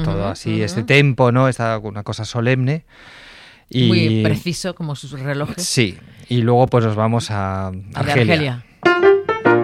todo así, este tempo, ¿no? Una cosa solemne. Y, muy preciso, como sus relojes. Sí, y luego pues nos vamos a Argelia.